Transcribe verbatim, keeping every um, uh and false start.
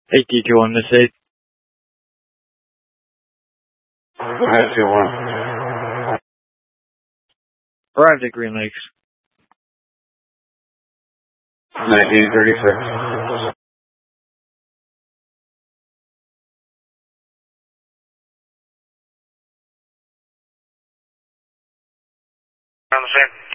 eight D two one, Miss eight. five two one. Arrived at Green Lakes. nineteen thirty-six. On the same.